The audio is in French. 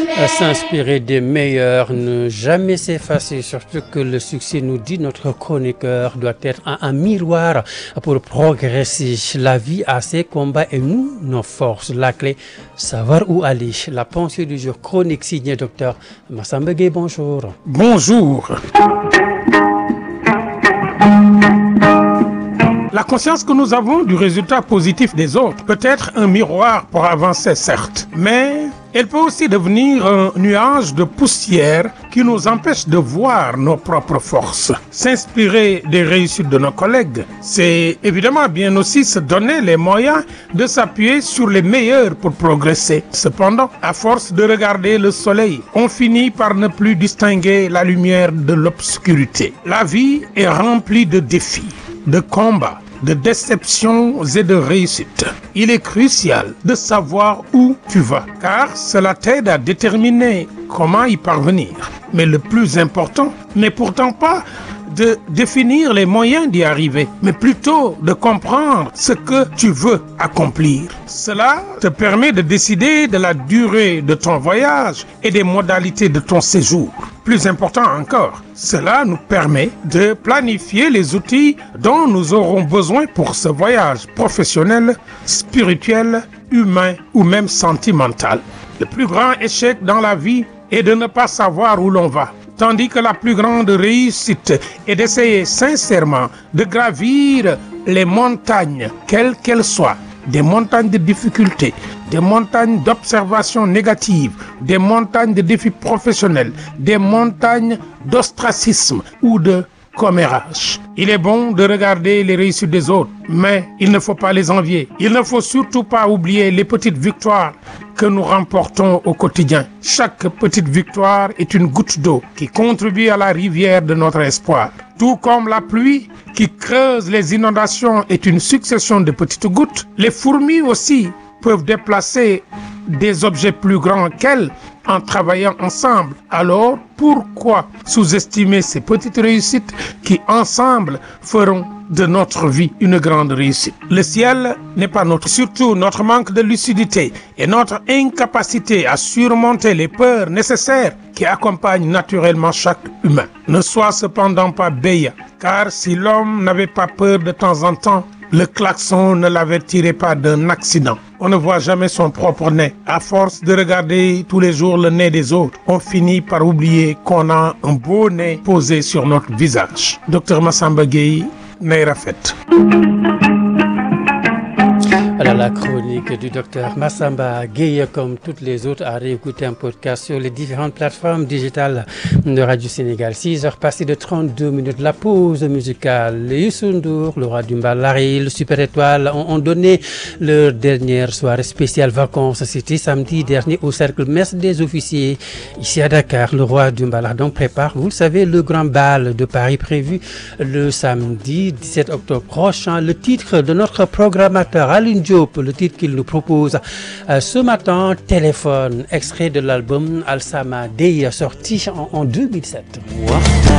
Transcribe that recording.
S'inspirer des meilleurs, ne jamais s'effacer, surtout que le succès, nous dit notre chroniqueur, doit être un miroir pour progresser. La vie a ses combats et nous, nos forces. La clé, savoir où aller. La pensée du jour, chronique signée Docteur Massamba Gueye, bonjour. Bonjour. La conscience que nous avons du résultat positif des autres peut être un miroir pour avancer, certes, mais elle peut aussi devenir un nuage de poussière qui nous empêche de voir nos propres forces. S'inspirer des réussites de nos collègues, c'est évidemment bien aussi se donner les moyens de s'appuyer sur les meilleurs pour progresser. Cependant, à force de regarder le soleil, on finit par ne plus distinguer la lumière de l'obscurité. La vie est remplie de défis, de combats, de déceptions et de réussites. Il est crucial de savoir où tu vas, car cela t'aide à déterminer comment y parvenir. Mais le plus important n'est pourtant pas de définir les moyens d'y arriver, mais plutôt de comprendre ce que tu veux accomplir. Cela te permet de décider de la durée de ton voyage et des modalités de ton séjour. Plus important encore, cela nous permet de planifier les outils dont nous aurons besoin pour ce voyage professionnel, spirituel, humain ou même sentimental. Le plus grand échec dans la vie est de ne pas savoir où l'on va. Tandis que la plus grande réussite est d'essayer sincèrement de gravir les montagnes, quelles qu'elles soient, des montagnes de difficultés, des montagnes d'observations négatives, des montagnes de défis professionnels, des montagnes d'ostracisme ou de commérage. Il est bon de regarder les réussites des autres, mais il ne faut pas les envier. Il ne faut surtout pas oublier les petites victoires que nous remportons au quotidien. Chaque petite victoire est une goutte d'eau qui contribue à la rivière de notre espoir. Tout comme la pluie qui creuse les inondations est une succession de petites gouttes, les fourmis aussi peuvent déplacer des objets plus grands qu'elles en travaillant ensemble. Alors, pourquoi sous-estimer ces petites réussites qui, ensemble, feront de notre vie une grande réussite? Le ciel n'est pas notre, surtout notre manque de lucidité et notre incapacité à surmonter les peurs nécessaires qui accompagnent naturellement chaque humain. Ne sois cependant pas béat, car si l'homme n'avait pas peur de temps en temps, le klaxon ne l'avertirait pas d'un accident. On ne voit jamais son propre nez. À force de regarder tous les jours le nez des autres, on finit par oublier qu'on a un beau nez posé sur notre visage. Docteur Massamba Gueye, Ney Rafet. Voilà la chronique du docteur Massamba Gueye, comme toutes les autres, à réécouter un podcast sur les différentes plateformes digitales de Radio Sénégal. 6h passées de 32 minutes, la pause musicale. Youssou Ndour, le roi du Mbalari, le Super Étoile ont donné leur dernière soirée spéciale vacances. C'était samedi dernier au Cercle Mess des officiers, ici à Dakar. Le roi du Mbalari donc prépare, vous le savez, le grand bal de Paris prévu le samedi 17 octobre prochain. Le titre de notre programmateur Aline Diop, le titre qu'il nous propose ce matin, Téléphone, extrait de l'album Al Sama Dey, sorti en 2007.